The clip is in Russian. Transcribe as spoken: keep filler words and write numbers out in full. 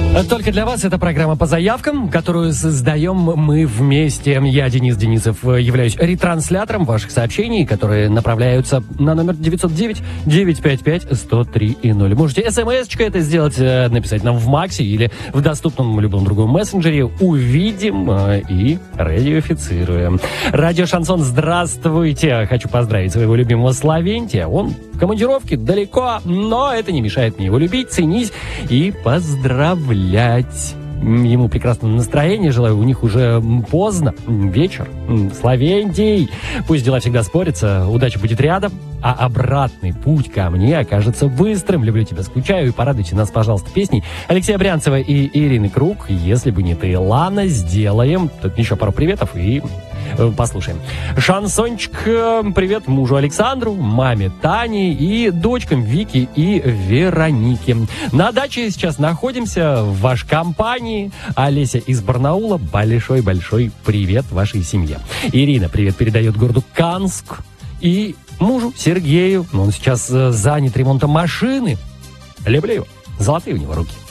Только для вас эта программа по заявкам, которую создаем мы вместе. Я, Денис Денисов, являюсь ретранслятором ваших сообщений, которые направляются на номер девятьсот девять девятьсот пятьдесят пять сто три ноль. Можете смс-очкой это сделать, написать нам в Максе или в доступном любом другом мессенджере. Увидим и радиофицируем. Радио Шансон, здравствуйте! Хочу поздравить своего любимого Славентия. Он в командировке далеко, но это не мешает мне его любить, ценить и поздравлять. Ему прекрасного настроения желаю. У них уже поздно, вечер. Славентий, пусть дела всегда спорятся, удача будет рядом, а обратный путь ко мне окажется быстрым. Люблю тебя, скучаю, и порадуйте нас, пожалуйста, песней Алексея Брянцева и Ирины Круг. Если бы не ты, Лана, сделаем. Тут еще пару приветов и послушаем. Шансончик, привет мужу Александру, маме Тане и дочкам Вики и Веронике. На даче сейчас находимся в вашей компании. Олеся из Барнаула, большой-большой привет вашей семье. Ирина привет передает городу Канск и мужу Сергею. Он сейчас занят ремонтом машины. Люблю его. Золотые у него руки.